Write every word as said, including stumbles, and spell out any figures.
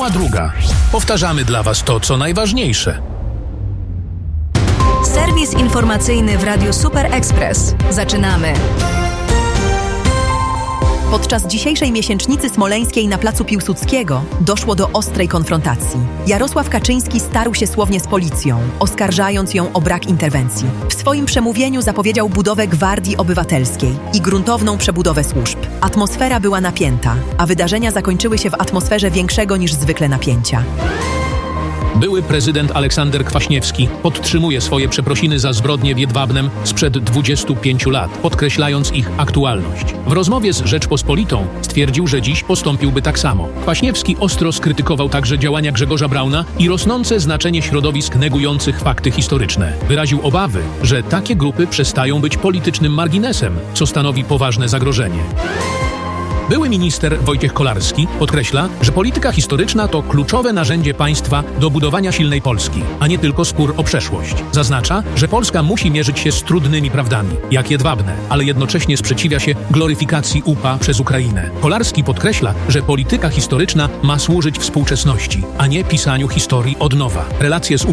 Formuła druga. Powtarzamy dla Was to, co najważniejsze. Serwis informacyjny w Radiu Super Express. Zaczynamy. Podczas dzisiejszej miesięcznicy smoleńskiej na placu Piłsudskiego doszło do ostrej konfrontacji. Jarosław Kaczyński starł się słownie z policją, oskarżając ją o brak interwencji. W swoim przemówieniu zapowiedział budowę Gwardii Obywatelskiej i gruntowną przebudowę służb. Atmosfera była napięta, a wydarzenia zakończyły się w atmosferze większego niż zwykle napięcia. Były prezydent Aleksander Kwaśniewski podtrzymuje swoje przeprosiny za zbrodnie w Jedwabnem sprzed dwudziestu pięciu lat, podkreślając ich aktualność. W rozmowie z Rzeczpospolitą stwierdził, że dziś postąpiłby tak samo. Kwaśniewski ostro skrytykował także działania Grzegorza Brauna i rosnące znaczenie środowisk negujących fakty historyczne. Wyraził obawy, że takie grupy przestają być politycznym marginesem, co stanowi poważne zagrożenie. Były minister Wojciech Kolarski podkreśla, że polityka historyczna to kluczowe narzędzie państwa do budowania silnej Polski, a nie tylko spór o przeszłość. Zaznacza, że Polska musi mierzyć się z trudnymi prawdami, jak Jedwabne, ale jednocześnie sprzeciwia się gloryfikacji U P A przez Ukrainę. Kolarski podkreśla, że polityka historyczna ma służyć współczesności, a nie pisaniu historii od nowa. Relacje z